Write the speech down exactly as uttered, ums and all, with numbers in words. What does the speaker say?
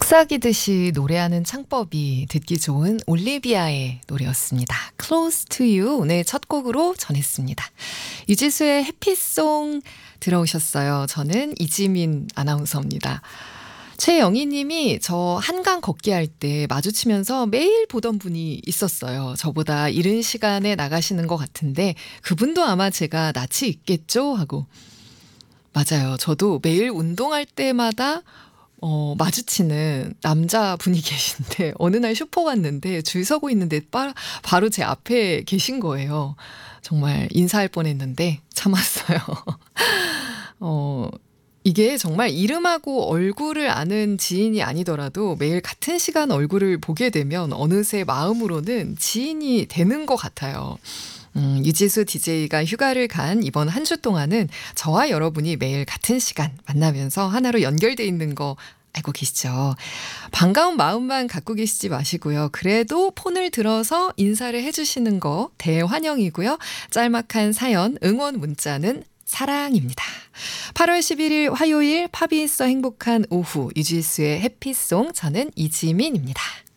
속삭이듯이 노래하는 창법이 듣기 좋은 올리비아의 노래였습니다. Close to You 오늘 첫 곡으로 전했습니다. 유지수의 해피송 들어오셨어요. 저는 이지민 아나운서입니다. 최영희 님이 저 한강 걷기 할 때 마주치면서 매일 보던 분이 있었어요. 저보다 이른 시간에 나가시는 것 같은데 그분도 아마 제가 낯이 있겠죠? 하고. 맞아요. 저도 매일 운동할 때마다 어, 마주치는 남자분이 계신데 어느 날 슈퍼 갔는데 줄 서고 있는데 바, 바로 제 앞에 계신 거예요. 정말 인사할 뻔했는데 참았어요. 어, 이게 정말 이름하고 얼굴을 아는 지인이 아니더라도 매일 같은 시간 얼굴을 보게 되면 어느새 마음으로는 지인이 되는 것 같아요. 음, 유지수 디제이가 휴가를 간 이번 한 주 동안은 저와 여러분이 매일 같은 시간 만나면서 하나로 연결돼 있는 거 알고 계시죠? 반가운 마음만 갖고 계시지 마시고요. 그래도 폰을 들어서 인사를 해주시는 거 대환영이고요. 짤막한 사연, 응원 문자는 사랑입니다. 팔월 십일일 화요일 팝이 있어 행복한 오후 유지수의 해피송 저는 이지민입니다.